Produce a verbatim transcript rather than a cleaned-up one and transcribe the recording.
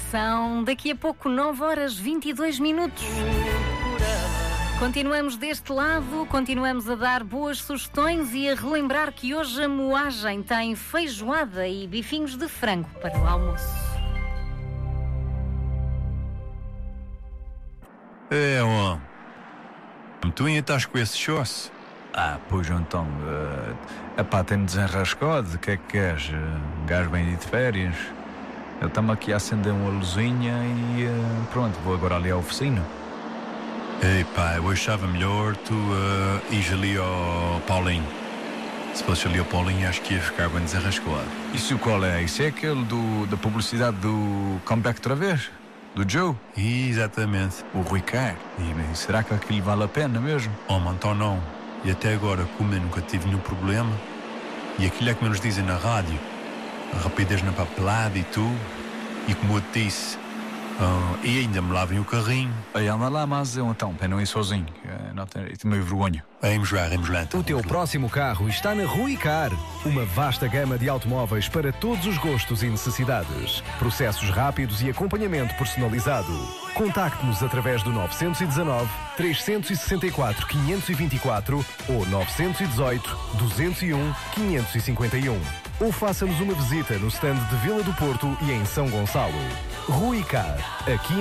São daqui a pouco nove horas e vinte e dois minutos. Continuamos deste lado, continuamos a dar boas sugestões e a relembrar que hoje a moagem tem feijoada e bifinhos de frango para o almoço. É, ó. Tu ainda estás com esse chosse? Ah, pois então, uh, epá, tem desenrascado, o que é que queres? Um gajo bem de férias. Eu estamos aqui a acender uma luzinha e uh, pronto, vou agora ali à oficina. Ei pá, eu achava melhor tu uh, ires ali ao Paulinho. Se fosse ali ao Paulinho, acho que ia ficar bem desenrascado. Isso qual é? Isso é aquele do, da publicidade do Comeback outra vez? Do Joe? Exatamente. O Rui Car. E será que aquilo vale a pena mesmo? Oh, mano, então não. E até agora, como eu nunca tive nenhum problema, e aquilo é como eles dizem na rádio, a rapidez na papelada e tudo, e como eu te disse, uh, e ainda me lavem o carrinho. Aí anda lá, mas eu então, para não ir sozinho, não tenho, tenho meio vergonha. Vamos lá, vamos lá então. O teu próximo carro está na Rui Car. Uma vasta gama de automóveis para todos os gostos e necessidades. Processos rápidos e acompanhamento personalizado. Contacte-nos através do nove um nove, três seis quatro, cinco dois quatro ou nove um oito, dois zero um, cinco cinco um. Ou faça-nos uma visita no stand de Vila do Porto e em São Gonçalo. Rui Car. Aqui